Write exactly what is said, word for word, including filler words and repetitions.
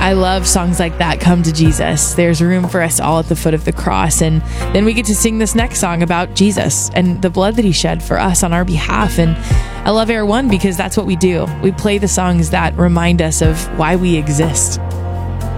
I love songs like that, Come to Jesus. There's room for us all at the foot of the cross. And then we get to sing this next song about Jesus and the blood that he shed for us on our behalf. And I love Air One because that's what we do. We play the songs that remind us of why we exist.